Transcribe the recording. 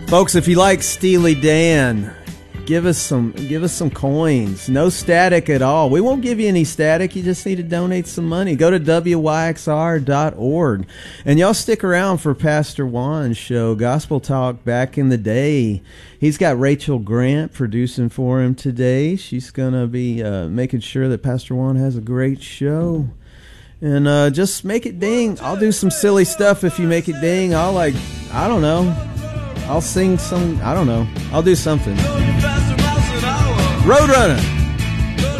Folks, if you like Steely Dan, give us some coins. No static at all. We won't give you any static. You just need to donate some money. Go to WYXR.org. And y'all stick around for Pastor Juan's show, Gospel Talk Back in the Day. He's got Rachel Grant producing for him today. She's going to be making sure that Pastor Juan has a great show. And just make it ding. I'll do some silly stuff if you make it ding. I don't know. I'll sing some, I don't know. I'll do something. Roadrunner.